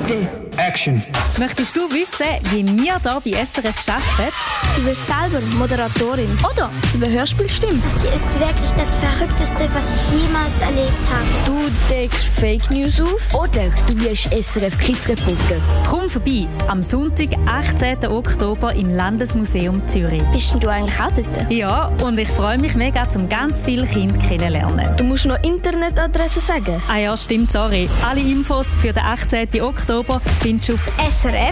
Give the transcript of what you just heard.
Action. Möchtest du wissen, wie wir hier bei SRF arbeiten? Du wirst selber Moderatorin. Oder zu der Hörspielstimme. Das hier ist wirklich das Verrückteste, was ich jemals erlebt habe. Du deckst Fake News auf. Oder du wirst SRF Kids Reporter. Komm vorbei am Sonntag, 18. Oktober im Landesmuseum Zürich. Bist du eigentlich auch dort? Ja, und ich freue mich mega, um ganz viele Kinder kennenlernen. Du musst noch Internetadresse sagen. Ah ja, stimmt, sorry. Alle Infos für den 18. Oktober findest du auf srf.ch.